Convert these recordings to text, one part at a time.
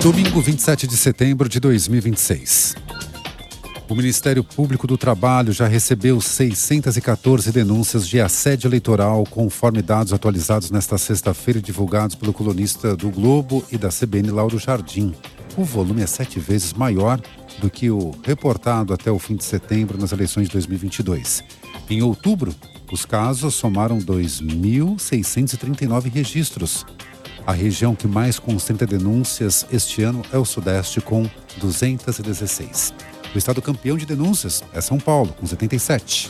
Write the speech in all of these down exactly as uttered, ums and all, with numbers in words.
Domingo, vinte e sete de setembro de dois mil e vinte e seis. O Ministério Público do Trabalho já recebeu seiscentas e quatorze denúncias de assédio eleitoral, conforme dados atualizados nesta sexta-feira, divulgados pelo colunista do Globo e da C B N, Lauro Jardim. O volume é sete vezes maior do que o reportado até o fim de setembro nas eleições de dois mil e vinte e dois. Em outubro, os casos somaram dois mil seiscentos e trinta e nove registros. A região que mais concentra denúncias este ano é o Sudeste, com duzentas e dezesseis. O estado campeão de denúncias é São Paulo, com setenta e sete.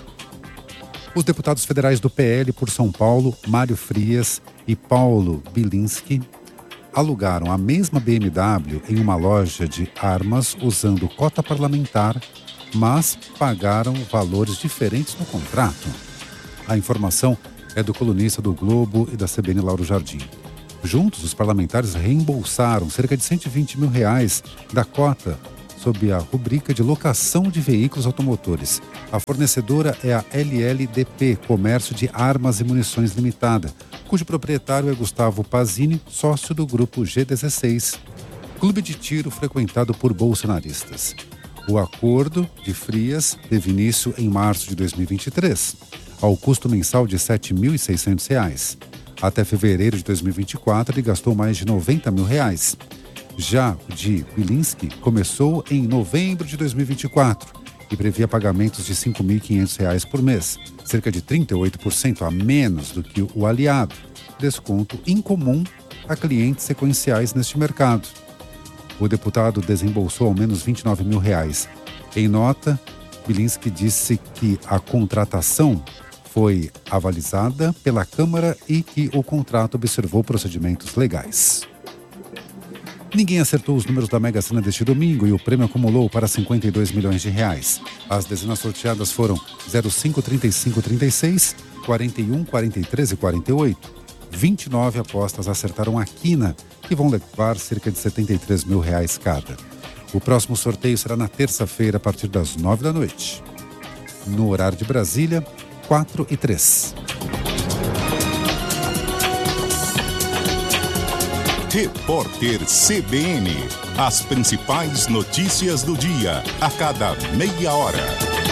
Os deputados federais do P L por São Paulo, Mário Frias e Paulo Bilinski, alugaram a mesma B M W em uma loja de armas usando cota parlamentar, mas pagaram valores diferentes no contrato. A informação é do colunista do Globo e da C B N, Lauro Jardim. Juntos, os parlamentares reembolsaram cerca de cento e vinte mil reais da cota sob a rubrica de locação de veículos automotores. A fornecedora é a L L D P, Comércio de Armas e Munições Limitada, cujo proprietário é Gustavo Pazini, sócio do grupo G dezesseis, clube de tiro frequentado por bolsonaristas. O acordo de Frias teve início em março de dois mil e vinte e três, ao custo mensal de sete mil e seiscentos reais. Até fevereiro de dois mil e vinte e quatro, ele gastou mais de noventa mil reais. Já o de Bilinski começou em novembro de dois mil e vinte e quatro e previa pagamentos de cinco mil e quinhentos reais por mês, cerca de trinta e oito por cento a menos do que o aliado, desconto incomum a clientes sequenciais neste mercado. O deputado desembolsou ao menos vinte e nove mil reais. Em nota, Bilinski disse que a contratação foi avalizada pela Câmara e que o contrato observou procedimentos legais. Ninguém acertou os números da Mega Sena deste domingo e o prêmio acumulou para cinquenta e dois milhões de reais. As dezenas sorteadas foram zero cinco, trinta e cinco, trinta e seis, quarenta e um, quarenta e três e quarenta e oito. vinte e nove apostas acertaram a quina, que vão levar cerca de setenta e três mil reais cada. O próximo sorteio será na terça-feira, a partir das nove da noite. No horário de Brasília, quatro e três. Repórter C B N. As principais notícias do dia, a cada meia hora.